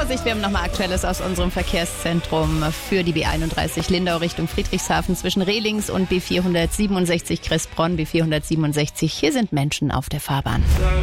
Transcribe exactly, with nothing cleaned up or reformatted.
Vorsicht, wir haben nochmal Aktuelles aus unserem Verkehrszentrum für die B einunddreißig Lindau Richtung Friedrichshafen zwischen Rehlings und B vierhundertsiebenundsechzig Kressbronn, B vierhundertsiebenundsechzig. Hier sind Menschen auf der Fahrbahn.